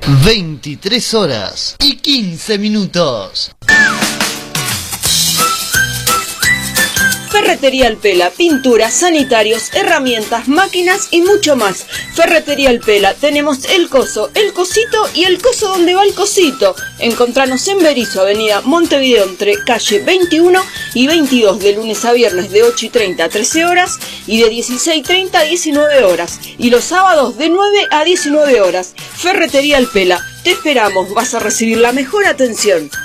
23 horas y 15 minutos. Ferretería El Pela, pinturas, sanitarios, herramientas, máquinas y mucho más. Ferretería El Pela, tenemos el coso, el cosito y el coso donde va el cosito. Encontranos en Berisso, avenida Montevideo, entre calle 21 y 22, de lunes a viernes de 8:30 a 13 horas y de 16:30 a 19 horas. Y los sábados de 9 a 19 horas. Ferretería El Pela, te esperamos, vas a recibir la mejor atención.